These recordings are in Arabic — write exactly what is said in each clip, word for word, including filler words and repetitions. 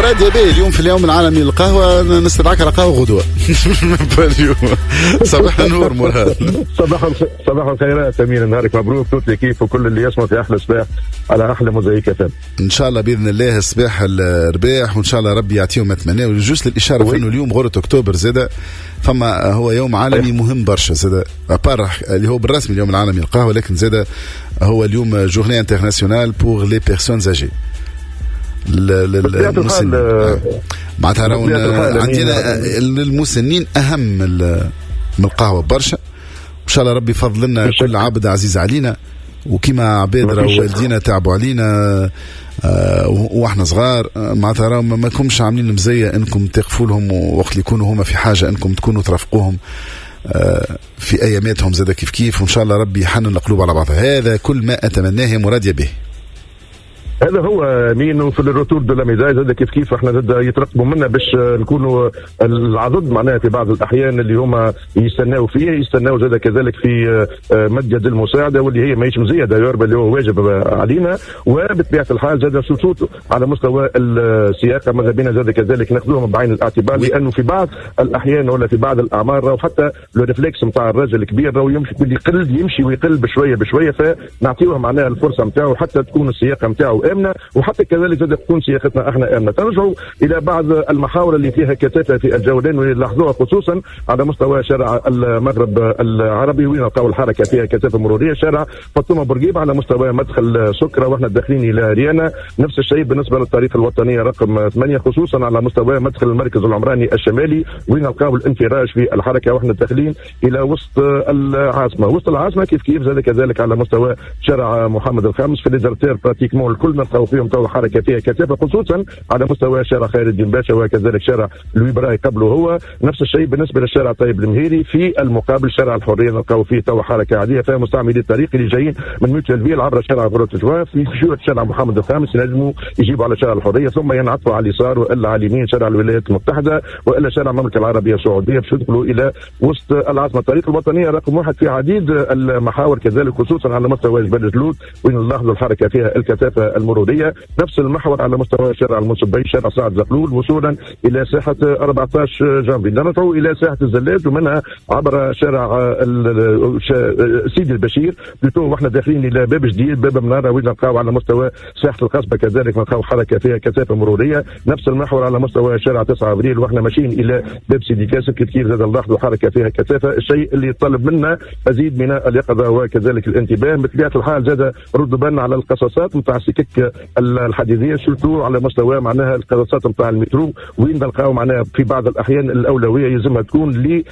مراد يا بيه اليوم في اليوم العالمي للقهوة نستدعك على قهوة غدوة. اليوم صباح النور مراد. صباح صباح الخيرات أمين، نهارك مبروك توت كيف وكل اللي يسمع في أحلى صباح على أحلى موزايك فم. إن شاء الله بإذن الله الصباح الرباح وإن شاء الله ربي يعطيهم ما تمناه. وجوز للإشارة في إنه اليوم غورة أكتوبر زادة فما هو يوم عالمي مهم برشا زادة أبارح اللي هو بالرسمي اليوم العالمي للقهوة، لكن زادة هو اليوم جورني انترناسيونال بور لي بيرسونز اجي. المسنين معناتها راهو عندنا المسنين اهم من القهوه برشا. ان شاء الله ربي يفضل لنا كل عبد عزيز علينا، وكما عباد راهو والدينا تعبوا علينا آه واحنا صغار معناتها راهو ما كنتمش عاملين مزيه انكم تقفوا لهم وقت يكونوا هما في حاجه انكم تكونوا ترافقوهم آه في اياماتهم زاد كيف كيف. وان شاء الله ربي يحنن القلوب على بعضها. هذا كل ما اتمناه مراد به. هذا هو مين. وفي الروتور دو لا ميزاج هذا كيف كيف احنا زاد يترقبوا منا باش نكونوا العدد معناها في بعض الاحيان اللي هما يستناوا فيه يستناوا زاد كذلك في مجد المساعده واللي هي ماهيش مزيه دايور اللي هو واجب علينا. وبطبيعه الحال زاد سوسوت على مستوى السياقه ماذا بينا زاد كذلك ناخذوهم بعين الاعتبار، لانه في بعض الاحيان ولا في بعض الاعمار راهو حتى لو ريفلكس نتاع الراجل الكبير راهو يمشي يقل يمشي ويقل بشويه بشويه، فنعطيوه معناها الفرصه نتاعو حتى تكون السياقه نتاعو امنه وحتى كذلك زاد تكون سياقتنا احنا امنه. ترجعوا الى بعض المحاور اللي فيها كثافه في الجولين واللي لاحظوها خصوصا على مستوى شارع المغرب العربي وين نلقاو الحركه فيها كثافه مروريه. شارع فاطمه بورقيبه على مستوى مدخل سكره واحنا داخلين الى ريانا. نفس الشيء بالنسبه للطريق الوطنيه رقم ثمانية خصوصا على مستوى مدخل المركز العمراني الشمالي وين نلقاو الانفراج في الحركه واحنا داخلين الى وسط العاصمه. وسط العاصمه كيف كيف زاد كذلك على مستوى شارع محمد الخامس في ليزرتير براتيكمون الكل نلقاو فيهم تو حركه فيها كثافه خصوصا على مستوى شارع خير الدين باشا وكذلك شارع لوي براي قبله هو. نفس الشيء بالنسبه للشارع طيب المهيري في المقابل شارع الحريه نلقاو فيه تو حركه عاديه فيها مستعملي الطريق اللي جايين من ميوتشال فيل عبر شارع غروت جوا في شويه شارع محمد الخامس ينجموا يجيبوا على شارع الحريه ثم ينعطفوا على اليسار والا على اليمين شارع الولايات المتحده والا شارع المملكه العربيه السعوديه باش يدخلوا الى وسط العاصمه. الطريق الوطنيه رقم واحد في عديد المحاور كذلك خصوصا على مستوى جبل جلود وين نلاحظوا الحركه فيها الكثافه المروريه. نفس المحور على مستوى شارع المنصبي شارع سعد زقلول وصولا الى ساحه أربعة عشر جانفي. ندعو الى ساحه الزلاج ومنها عبر شارع سيدي البشير بلوتو واحنا داخلين الى باب جديد باب مناره وين نلقاو على مستوى ساحه القصبه كذلك نلقاو حركه فيها كثافه مروريه. نفس المحور على مستوى شارع تسعة ابريل واحنا ماشيين الى باب سيدي كاسر كيف كيف زاد نلاحظوا حركه فيها كثافه. الشيء اللي يطلب منا مزيد من اليقظه وكذلك الانتباه. بطبيعه الحال زاد ردوا بالنا على القصاصات نتاع السكك الحديديه سورتو على مستوى معناها القصاصات نتاع المترو وين نلقاو معناها في بعض الاحيان الاولويه يلزمها تكون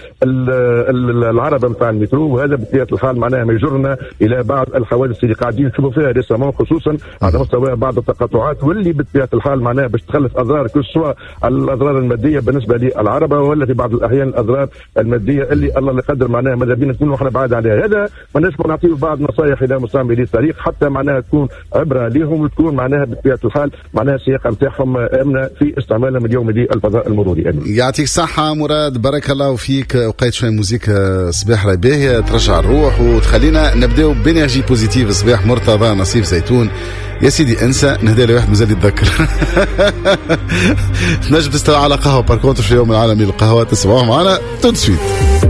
للعربه نتاع المترو وهذا بطبيعه الحال معناها ما يجرنا الى بعض الحوادث اللي قاعدين نشوفوا فيها ريسامون خصوصا على مستوى بعض التقاطعات واللي بطبيعه الحال معناها باش تخلف اضرار كل سواء الاضرار الماديه بالنسبه للعربه ولا في بعض الاحيان الاضرار الماديه اللي الله لا يقدر معناها ماذا بينا نكونوا احنا بعاد عليها. هذا ما نجموا نعطيو بعض نصائح الى مستعملي الطريق حتى معناها تكون عبره لهم وتكون معناها بطبيعه الحال معناها السياقه نتاعهم امنه في استعمالهم اليوم للفضاء المروري. أمين. يعطيك الصحه مراد بارك الله فيك. وقيت شويه موسيقى صباح باهيه ترجع الروح وتخلينا نبداو بانرجي بوزيتيف. صباح مرتضى نصيف زيتون يا سيدي انسى نهدى لي واحد مازال يتذكر. تنجم تستوى على قهوه باركونتر في اليوم العالمي للقهوه تسمعوها معنا تو سويت.